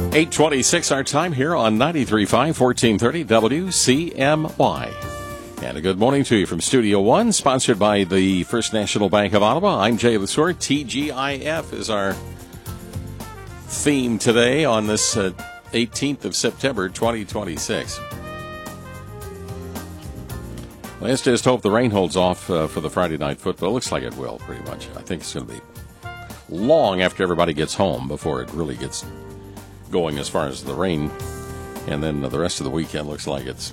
8:26 our time here on 93.5, 1430 WCMY. And a good morning to you from Studio One, sponsored by the First National Bank of Ottawa. I'm Jay Lesseur. TGIF is our theme today on this 18th of September, 2026. Let's just hope the rain holds off for the Friday night football. Looks like it will, pretty much. I think it's going to be long after everybody gets home before it really gets going as far as the rain. And then the rest of the weekend looks like it's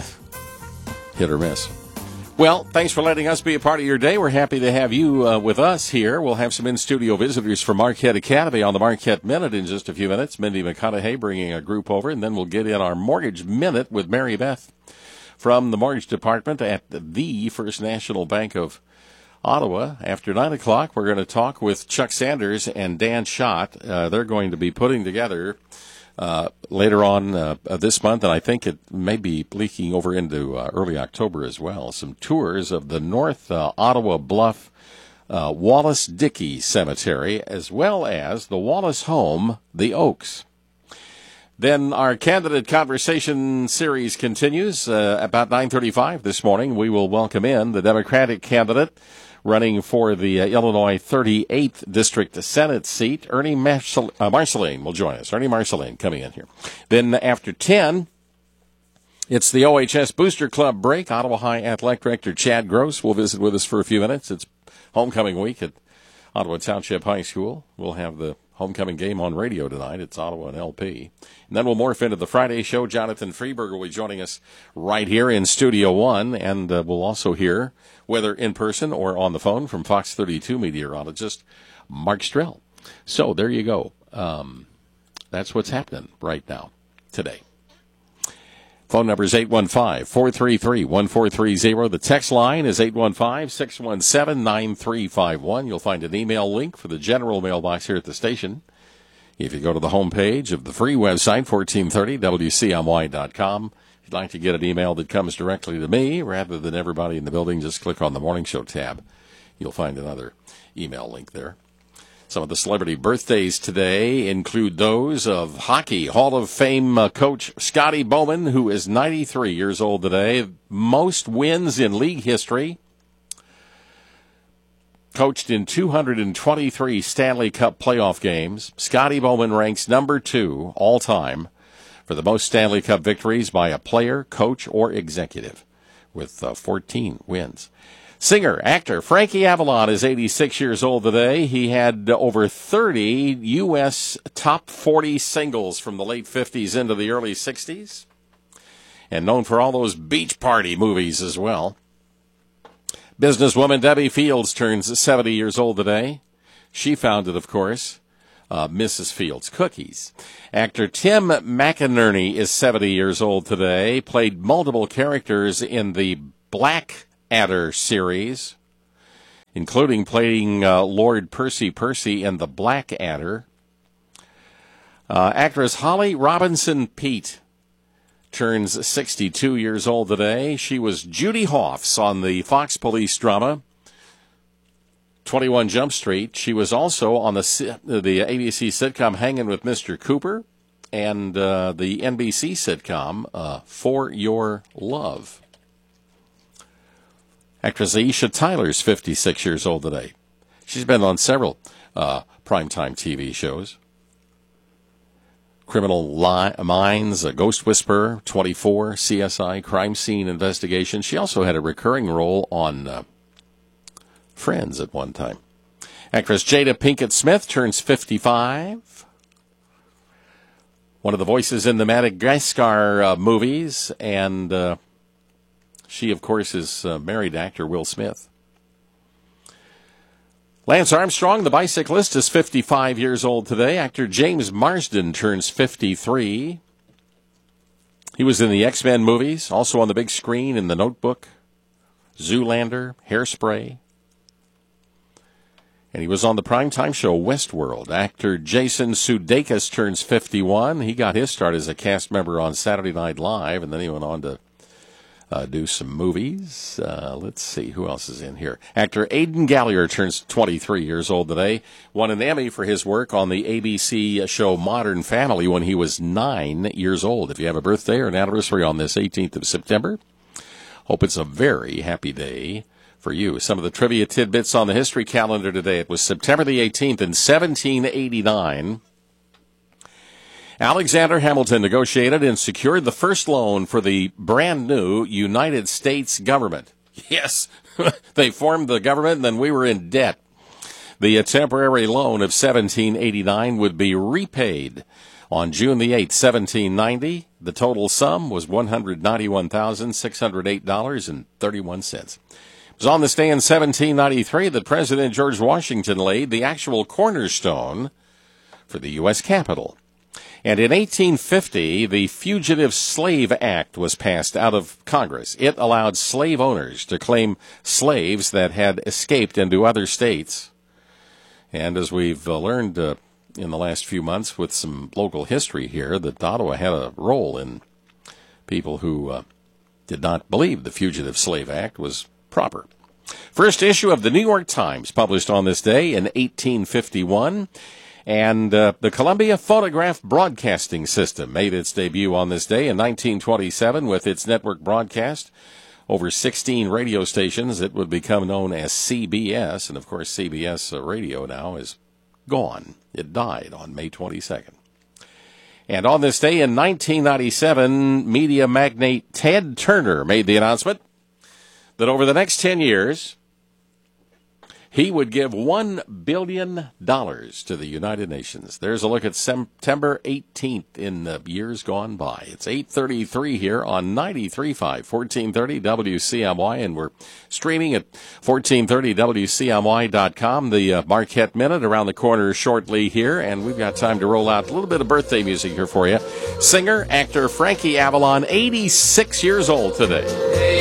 hit or miss. Well, thanks for letting us be a part of your day. We're happy to have you with us here. We'll have some in-studio visitors from Marquette Academy on the Marquette Minute in just a few minutes. Mindy McConaughey bringing a group over, and then we'll get in our Mortgage Minute with Mary Beth from the Mortgage Department at the First National Bank of Ottawa. After 9 o'clock, we're going to talk with Chuck Sanders and Dan Schott. They're going to be putting together later on this month, and I think it may be leaking over into early October as well, some tours of the North Ottawa Bluff Wallace Dickey Cemetery, as well as the Wallace home, the Oaks. Then our candidate conversation series continues. About 9:35 this morning, we will welcome in the Democratic candidate running for the Illinois 38th District Senate seat. Ernie Marceline will join us. Ernie Marceline coming in here. Then after 10, it's the OHS Booster Club break. Ottawa High Athletic Director Chad Gross will visit with us for a few minutes. It's homecoming week at Ottawa Township High School. We'll have the homecoming game on radio tonight. It's Ottawa and LP. And then we'll morph into the Friday show. Jonathan Freeberg will be joining us right here in Studio One. And we'll also hear, whether in person or on the phone, from Fox 32 meteorologist Mark Strell. So there you go. That's what's happening right now, today. Phone number is 815-433-1430. The text line is 815-617-9351. You'll find an email link for the general mailbox here at the station. If you go to the homepage of the free website, 1430wcmy.com, if you'd like to get an email that comes directly to me rather than everybody in the building, just click on the Morning Show tab. You'll find another email link there. Some of the celebrity birthdays today include those of Hockey Hall of Fame coach Scotty Bowman, who is 93 years old today. Most wins in league history. Coached in 223 Stanley Cup playoff games. Scotty Bowman ranks number 2 all time for the most Stanley Cup victories by a player, coach, or executive, with 14 wins. Singer, actor Frankie Avalon is 86 years old today. He had over 30 U.S. top 40 singles from the late 50s into the early 60s, and known for all those beach party movies as well. Businesswoman Debbie Fields turns 70 years old today. She founded, of course, Mrs. Fields Cookies. Actor Tim McInerney is 70 years old today. Played multiple characters in the Blackadder series, including playing Lord Percy in The Blackadder. Actress Holly Robinson Peete turns 62 years old today. She was Judy Hoffs on the Fox Police drama 21 Jump Street. She was also on the ABC sitcom Hanging with Mr. Cooper and the NBC sitcom For Your Love. Actress Aisha Tyler's 56 years old today. She's been on several primetime TV shows. Criminal Minds, Ghost Whisperer, 24, CSI, Crime Scene Investigation. She also had a recurring role on Friends at one time. Actress Jada Pinkett Smith turns 55. One of the voices in the Madagascar movies, and she, of course, is married to actor Will Smith. Lance Armstrong, the bicyclist, is 55 years old today. Actor James Marsden turns 53. He was in the X-Men movies, also on the big screen in The Notebook, Zoolander, Hairspray. And he was on the primetime show Westworld. Actor Jason Sudeikis turns 51. He got his start as a cast member on Saturday Night Live, and then he went on to do some movies. Let's see, who else is in here? Actor Aidan Gallier turns 23 years old today. Won an Emmy for his work on the ABC show Modern Family when he was 9 years old. If you have a birthday or an anniversary on this 18th of September, hope it's a very happy day for you. Some of the trivia tidbits on the history calendar today. It was September the 18th in 1789. Alexander Hamilton negotiated and secured the first loan for the brand new United States government. Yes, they formed the government and then we were in debt. The temporary loan of 1789 would be repaid on June the 8th, 1790. The total sum was $191,608.31. It was on this day in 1793 that President George Washington laid the actual cornerstone for the U.S. Capitol. And in 1850, the Fugitive Slave Act was passed out of Congress. It allowed slave owners to claim slaves that had escaped into other states. And as we've learned in the last few months with some local history here, that Ottawa had a role in people who did not believe the Fugitive Slave Act was proper. First issue of the New York Times, published on this day in 1851. And the Columbia Phonograph Broadcasting System made its debut on this day in 1927 with its network broadcast over 16 radio stations. It would become known as CBS, and of course CBS radio now is gone. It died on May 22nd. And on this day in 1997, media magnate Ted Turner made the announcement that over the next 10 years, he would give $1 billion to the United Nations. There's a look at September 18th in the years gone by. It's 8:33 here on 93.5, 1430 WCMY, and we're streaming at 1430WCMY.com. The Marquette Minute around the corner shortly here, and we've got time to roll out a little bit of birthday music here for you. Singer, actor Frankie Avalon, 86 years old today.